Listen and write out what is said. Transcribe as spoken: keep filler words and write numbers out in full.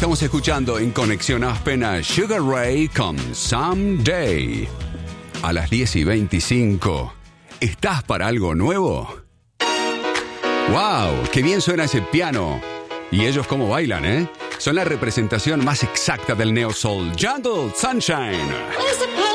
Estamos escuchando en Conexión Aspen a Sugar Ray con Someday. A las diez y veinticinco. ¿Estás para algo nuevo? ¡Wow! ¡Qué bien suena ese piano! Y ellos cómo bailan, ¿eh? Son la representación más exacta del neo soul. Jungle Sunshine.